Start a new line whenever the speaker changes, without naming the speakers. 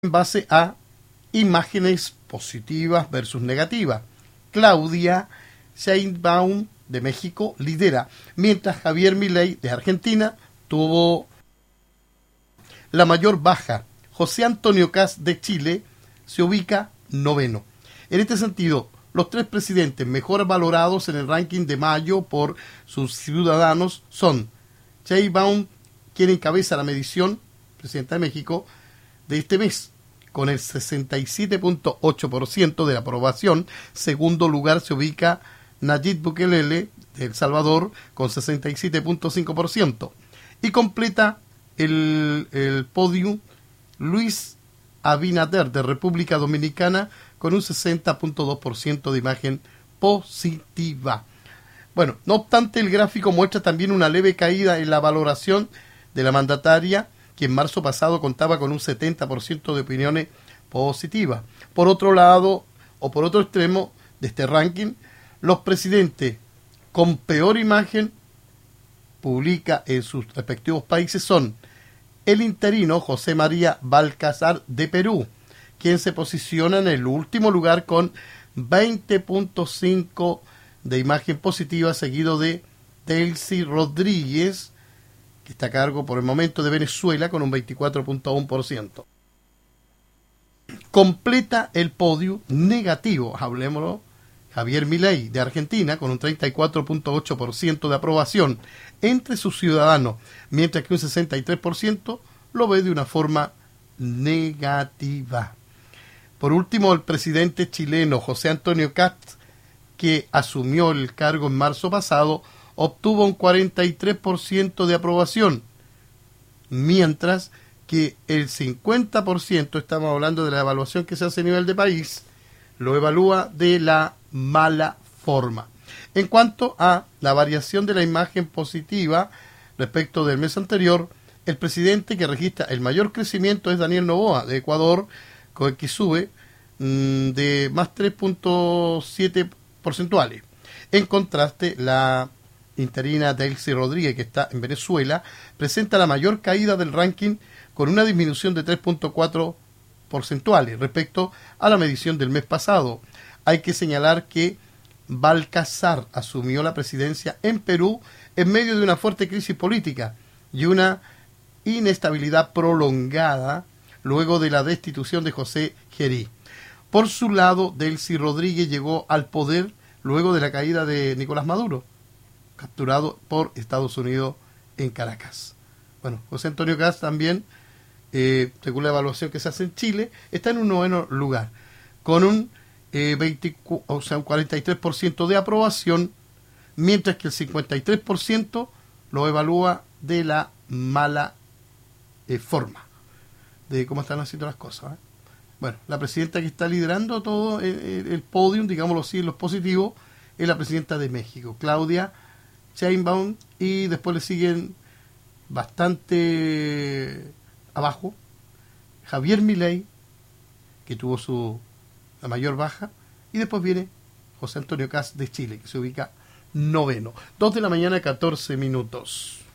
en base a imágenes positivas versus negativas. Claudia Sheinbaum de México lidera, mientras Javier Milei de Argentina tuvo la mayor baja. José Antonio Kast de Chile se ubica noveno. En este sentido, los tres presidentes mejor valorados en el ranking de mayo por sus ciudadanos son Sheinbaum, quien encabeza la medición, presidenta de México, de este mes, con el 67.8% de la aprobación. Segundo lugar se ubica Nayib Bukele de El Salvador con 67.5%. Y completa el podio Luis Abinader de República Dominicana con un 60.2% de imagen positiva. Bueno, no obstante, el gráfico muestra también una leve caída en la valoración de la mandataria, que en marzo pasado contaba con un 70% de opiniones positivas. Por otro lado, o por otro extremo de este ranking, los presidentes con peor imagen pública en sus respectivos países son el interino José María Balcázar de Perú, quien se posiciona en el último lugar con 20.5 de imagen positiva, seguido de Delcy Rodríguez, que está a cargo por el momento de Venezuela con un 24.1%. Completa el podio negativo, hablemoslo, Javier Milei de Argentina con un 34.8% de aprobación entre sus ciudadanos, mientras que un 63% lo ve de una forma negativa. Por último, el presidente chileno José Antonio Kast, que asumió el cargo en marzo pasado, obtuvo un 43% de aprobación, mientras que el 50%, estamos hablando de la evaluación que se hace a nivel de país, lo evalúa de la mala forma. En cuanto a la variación de la imagen positiva respecto del mes anterior, el presidente que registra el mayor crecimiento es Daniel Noboa de Ecuador, con el que sube de más 3.7 porcentuales. En contraste, la interina Delcy Rodríguez, que está en Venezuela, presenta la mayor caída del ranking con una disminución de 3.4 porcentuales respecto a la medición del mes pasado. Hay que señalar que Balcázar asumió la presidencia en Perú en medio de una fuerte crisis política y una inestabilidad prolongada luego de la destitución de José Gerí. Por su lado, Delcy Rodríguez llegó al poder luego de la caída de Nicolás Maduro, capturado por Estados Unidos en Caracas. Bueno, José Antonio Kast también, según la evaluación que se hace en Chile, está en un noveno lugar, con un 43% de aprobación, mientras que el 53% lo evalúa de la mala forma de cómo están haciendo las cosas. Bueno, la presidenta que está liderando todo el podium, digámoslo así, en los positivos, es la presidenta de México, Claudia Sheinbaum, y después le siguen bastante abajo Javier Milei, que tuvo la mayor baja, y después viene José Antonio Kast de Chile, que se ubica noveno. 2 de la mañana, 14 minutos.